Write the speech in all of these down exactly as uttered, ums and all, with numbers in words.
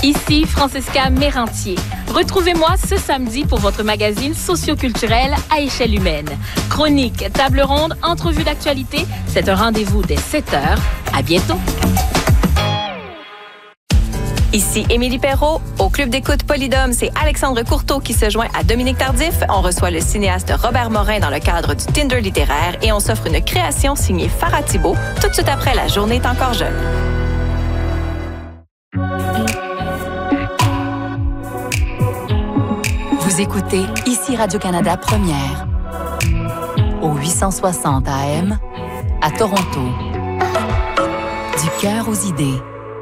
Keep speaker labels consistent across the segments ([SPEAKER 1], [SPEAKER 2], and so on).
[SPEAKER 1] Ici Francesca Mérantier. Retrouvez-moi ce samedi pour votre magazine socioculturel à échelle humaine. Chronique, table ronde, entrevue d'actualité, c'est un rendez-vous dès sept heures. À bientôt.
[SPEAKER 2] Ici Émilie Perrault. Au Club d'écoute Polydome, c'est Alexandre Courteau qui se joint à Dominique Tardif. On reçoit le cinéaste Robert Morin dans le cadre du Tinder littéraire et on s'offre une création signée Farah Thibault tout de suite après La journée est encore jeune.
[SPEAKER 3] Vous écoutez ici Radio-Canada Première au huit cent soixante A M à Toronto. Du cœur aux idées.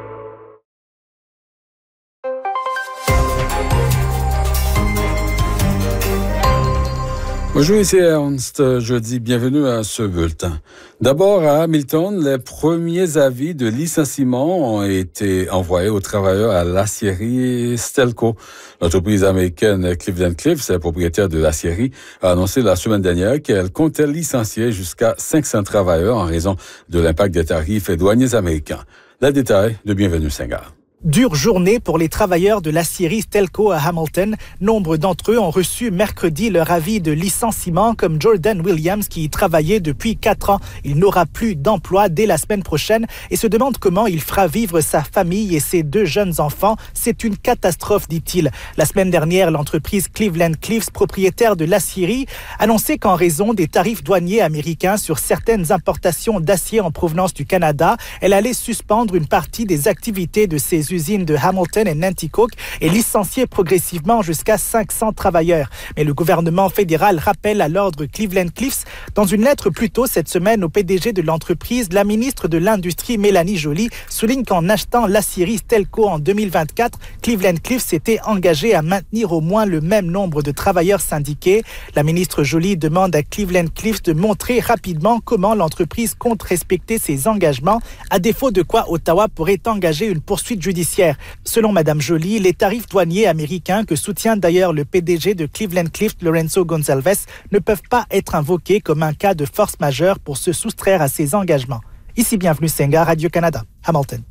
[SPEAKER 4] Bonjour, ici Ernst. Je dis bienvenue à ce bulletin. D'abord, à Hamilton, les premiers avis de licenciement ont été envoyés aux travailleurs à l'acierie Stelco. L'entreprise américaine Cleveland-Cliffs, propriétaire de l'acierie, a annoncé la semaine dernière qu'elle comptait licencier jusqu'à cinq cents travailleurs en raison de l'impact des tarifs et douaniers américains. Les détails de Bienvenue Senghar.
[SPEAKER 5] Dure journée pour les travailleurs de l'acierie Stelco à Hamilton. Nombre d'entre eux ont reçu mercredi leur avis de licenciement, comme Jordan Williams qui y travaillait depuis quatre ans. Il n'aura plus d'emploi dès la semaine prochaine et se demande comment il fera vivre sa famille et ses deux jeunes enfants. C'est une catastrophe, dit-il. La semaine dernière, l'entreprise Cleveland-Cliffs, propriétaire de l'acierie, annonçait qu'en raison des tarifs douaniers américains sur certaines importations d'acier en provenance du Canada, elle allait suspendre une partie des activités de ses usines de Hamilton et Nanticoke et licencier progressivement jusqu'à cinq cents travailleurs. Mais le gouvernement fédéral rappelle à l'ordre Cleveland-Cliffs. Dans une lettre plus tôt cette semaine au P D G de l'entreprise, la ministre de l'Industrie, Mélanie Joly, souligne qu'en achetant l'acierie Stelco en deux mille vingt-quatre, Cleveland-Cliffs s'était engagé à maintenir au moins le même nombre de travailleurs syndiqués. La ministre Joly demande à Cleveland-Cliffs de montrer rapidement comment l'entreprise compte respecter ses engagements, à défaut de quoi Ottawa pourrait engager une poursuite judiciaire. Selon Mme Joly, les tarifs douaniers américains que soutient d'ailleurs le P D G de Cleveland-Cliffs, Lorenzo Gonçalves, ne peuvent pas être invoqués comme un cas de force majeure pour se soustraire à ses engagements. Ici Bienvenue Senghar, Radio-Canada, Hamilton.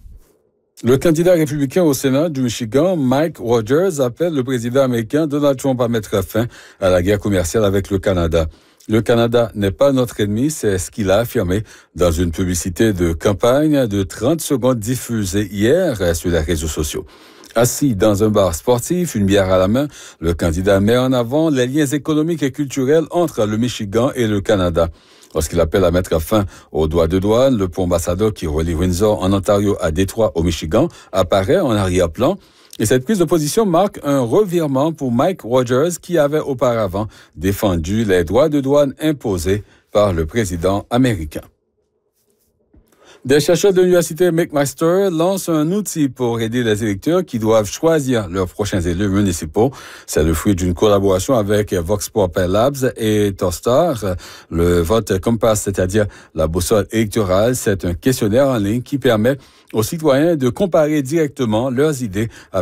[SPEAKER 4] Le candidat républicain au Sénat du Michigan, Mike Rogers, appelle le président américain Donald Trump à mettre fin à la guerre commerciale avec le Canada. Le Canada n'est pas notre ennemi, c'est ce qu'il a affirmé dans une publicité de campagne de trente secondes diffusée hier sur les réseaux sociaux. Assis dans un bar sportif, une bière à la main, le candidat met en avant les liens économiques et culturels entre le Michigan et le Canada. Lorsqu'il appelle à mettre fin aux droits de douane, le pont ambassadeur qui relie Windsor en Ontario à Détroit au Michigan apparaît en arrière-plan. Et cette prise de position marque un revirement pour Mike Rogers qui avait auparavant défendu les droits de douane imposés par le président américain. Des chercheurs de l'université McMaster lancent un outil pour aider les électeurs qui doivent choisir leurs prochains élus municipaux. C'est le fruit d'une collaboration avec Voxpop Labs et Tostar. Le vote Compass, c'est-à-dire la boussole électorale, c'est un questionnaire en ligne qui permet aux citoyens de comparer directement leurs idées